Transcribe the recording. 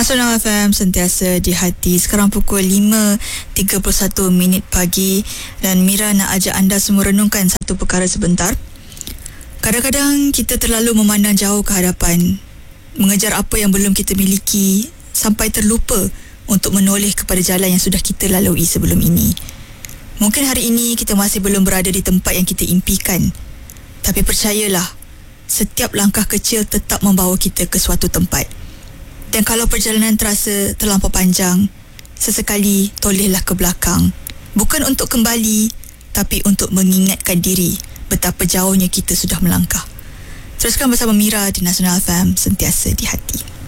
Nasional FM sentiasa di hati. Sekarang pukul 5.31 pagi dan Mira nak ajak anda semua renungkan satu perkara sebentar. Kadang-kadang kita terlalu memandang jauh ke hadapan, mengejar apa yang belum kita miliki sampai terlupa untuk menoleh kepada jalan yang sudah kita lalui sebelum ini. Mungkin hari ini kita masih belum berada di tempat yang kita impikan, tapi percayalah, setiap langkah kecil tetap membawa kita ke suatu tempat. Dan kalau perjalanan terasa terlampau panjang, sesekali tolehlah ke belakang. Bukan untuk kembali, tapi untuk mengingatkan diri betapa jauhnya kita sudah melangkah. Teruskan bersama Mira di Nasional FM, sentiasa di hati.